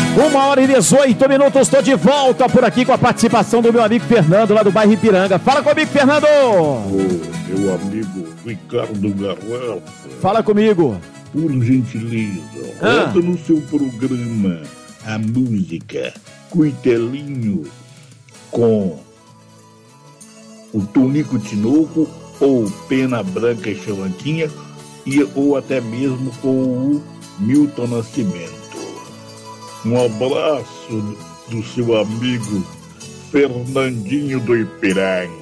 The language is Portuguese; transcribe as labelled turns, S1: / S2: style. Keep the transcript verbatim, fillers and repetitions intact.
S1: Uma hora e dezoito minutos, estou de volta por aqui com a participação do meu amigo Fernando, lá do bairro Ipiranga. Fala comigo, Fernando!
S2: Ô, meu amigo Ricardo Garrafa.
S1: Fala comigo.
S2: Por gentileza,
S1: Ah.
S2: roda no seu programa a música Cuitelinho com o Tonico Tinoco ou Pena Branca e Chavantinha e, ou até mesmo com o Milton Nascimento. Um abraço do seu amigo Fernandinho do Ipiranga.